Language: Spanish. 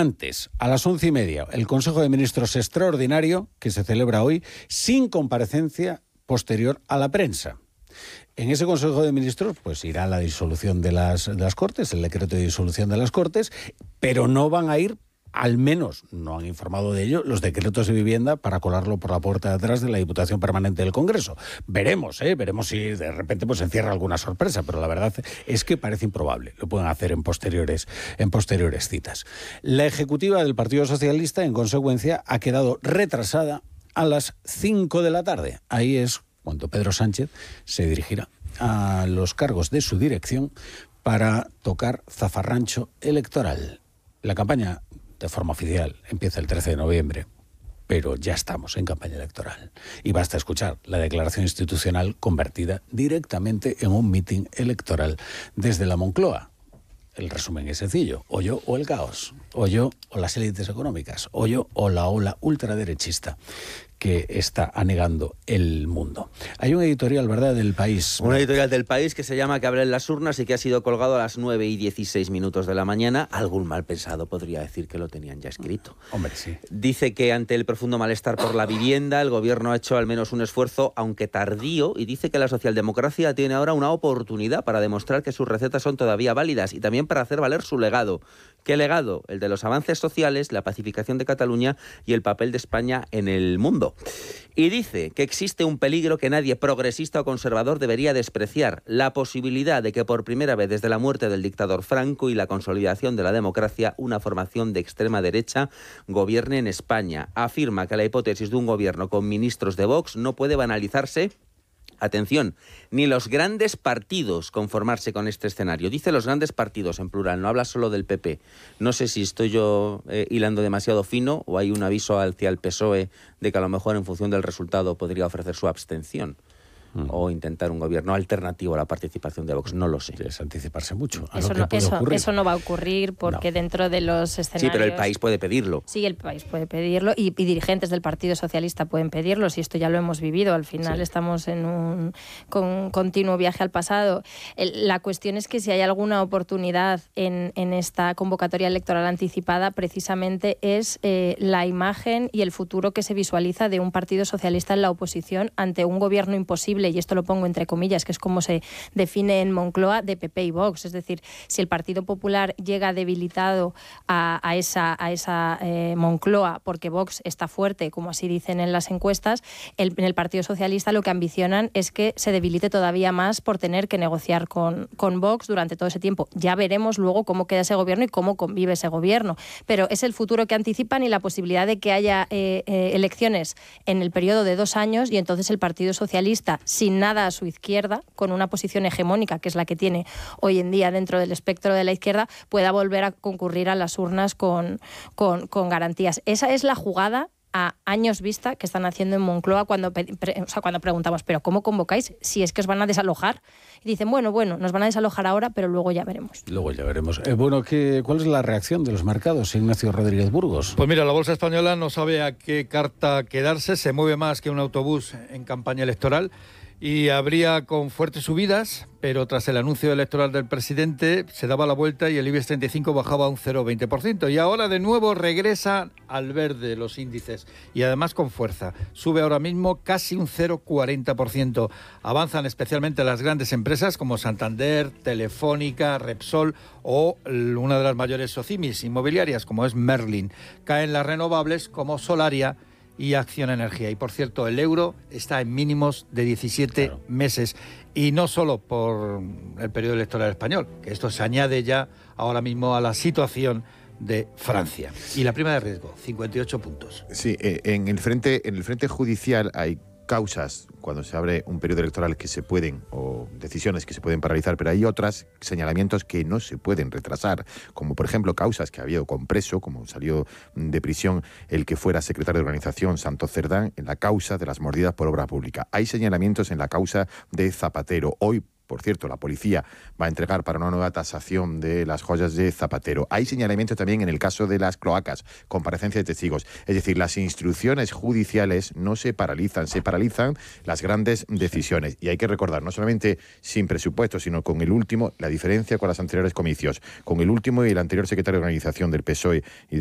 Antes, a las 11:30, el Consejo de Ministros extraordinario, que se celebra hoy, sin comparecencia posterior a la prensa. En ese Consejo de Ministros pues irá la disolución de las Cortes, el decreto de disolución de las Cortes, pero no van a ir, al menos no han informado de ello, los decretos de vivienda para colarlo por la puerta de atrás de la Diputación Permanente del Congreso. Veremos si de repente pues encierra alguna sorpresa, pero la verdad es que parece improbable. Lo pueden hacer en posteriores citas. La ejecutiva del Partido Socialista, en consecuencia, ha quedado retrasada a las 5 de la tarde. Ahí es cuando Pedro Sánchez se dirigirá a los cargos de su dirección para tocar zafarrancho electoral. La campaña, de forma oficial, empieza el 13 de noviembre, pero ya estamos en campaña electoral. Y basta escuchar la declaración institucional convertida directamente en un mitin electoral desde la Moncloa. El resumen es sencillo: o yo o el caos, o yo o las élites económicas, o yo o la ola ultraderechista que está anegando el mundo. Hay un editorial, ¿verdad?, del País. Un editorial del País que se llama Que hablen las urnas y que ha sido colgado a las 9:16 de la mañana. Algún mal pensado podría decir que lo tenían ya escrito. Hombre, sí. Dice que ante el profundo malestar por la vivienda, el gobierno ha hecho al menos un esfuerzo, aunque tardío, y dice que la socialdemocracia tiene ahora una oportunidad para demostrar que sus recetas son todavía válidas y también para hacer valer su legado. ¿Qué legado? El de los avances sociales, la pacificación de Cataluña y el papel de España en el mundo. Y dice que existe un peligro que nadie progresista o conservador debería despreciar: la posibilidad de que por primera vez desde la muerte del dictador Franco y la consolidación de la democracia, una formación de extrema derecha gobierne en España. Afirma que la hipótesis de un gobierno con ministros de Vox no puede banalizarse. Atención, ni los grandes partidos conformarse con este escenario. Dice los grandes partidos en plural, no habla solo del PP. No sé si estoy yo hilando demasiado fino o hay un aviso hacia el PSOE de que a lo mejor en función del resultado podría ofrecer su abstención. O intentar un gobierno alternativo a la participación de Vox, no lo sé. Es anticiparse mucho a eso lo que puede ocurrir. Eso no va a ocurrir porque dentro de los escenarios... Sí, pero el país puede pedirlo. Sí, el país puede pedirlo y dirigentes del Partido Socialista pueden pedirlo, si esto ya lo hemos vivido. Al final estamos en un continuo viaje al pasado. La cuestión es que si hay alguna oportunidad en esta convocatoria electoral anticipada, precisamente es la imagen y el futuro que se visualiza de un Partido Socialista en la oposición ante un gobierno imposible, y esto lo pongo entre comillas, que es como se define en Moncloa, de PP y Vox. Es decir, si el Partido Popular llega debilitado a esa Moncloa porque Vox está fuerte, como así dicen en las encuestas, en el Partido Socialista lo que ambicionan es que se debilite todavía más por tener que negociar con Vox durante todo ese tiempo. Ya veremos luego cómo queda ese gobierno y cómo convive ese gobierno. Pero es el futuro que anticipan y la posibilidad de que haya elecciones en el periodo de 2 años, y entonces el Partido Socialista, sin nada a su izquierda, con una posición hegemónica, que es la que tiene hoy en día dentro del espectro de la izquierda, pueda volver a concurrir a las urnas con garantías. Esa es la jugada a años vista que están haciendo en Moncloa cuando preguntamos, ¿pero cómo convocáis? Si es que os van a desalojar. Y dicen, bueno, nos van a desalojar ahora, pero luego ya veremos. ¿Cuál es la reacción de los mercados, Ignacio Rodríguez Burgos? Pues mira, la bolsa española no sabe a qué carta quedarse, se mueve más que un autobús en campaña electoral. Y habría con fuertes subidas, pero tras el anuncio electoral del presidente se daba la vuelta y el IBEX 35 bajaba un 0,20%. Y ahora de nuevo regresa al verde los índices y además con fuerza. Sube ahora mismo casi un 0,40%. Avanzan especialmente las grandes empresas como Santander, Telefónica, Repsol o una de las mayores socimis inmobiliarias como es Merlin. Caen las renovables como Solaria y Acciona Energía. Y por cierto, el euro está en mínimos de 17 meses. Y no solo por el periodo electoral español, que esto se añade ya ahora mismo a la situación de Francia. Y la prima de riesgo, 58 puntos. Sí, en el frente judicial hay causas cuando se abre un periodo electoral que se pueden, o decisiones que se pueden paralizar, pero hay otras señalamientos que no se pueden retrasar, como por ejemplo causas que ha habido con preso, como salió de prisión el que fuera secretario de organización Santos Cerdán, en la causa de las mordidas por obra pública. Hay señalamientos en la causa de Zapatero. Hoy, por cierto, la policía va a entregar para una nueva tasación de las joyas de Zapatero. Hay señalamientos también en el caso de las cloacas, comparecencia de testigos. Es decir, las instrucciones judiciales no se paralizan, se paralizan las grandes decisiones. Y hay que recordar, no solamente sin presupuesto, sino con el último, la diferencia con los anteriores comicios, con el último y el anterior secretario de organización del PSOE y